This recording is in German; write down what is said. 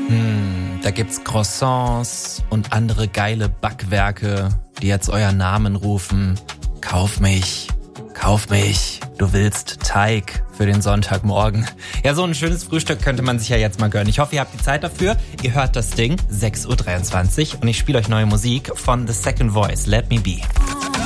Da gibt's Croissants und andere geile Backwerke, die jetzt euren Namen rufen. Kauf mich, du willst Teig für den Sonntagmorgen. Ja, so ein schönes Frühstück könnte man sich ja jetzt mal gönnen. Ich hoffe, ihr habt die Zeit dafür. Ihr hört das Ding, 6:23 Uhr und ich spiele euch neue Musik von The Second Voice, Let Me Be.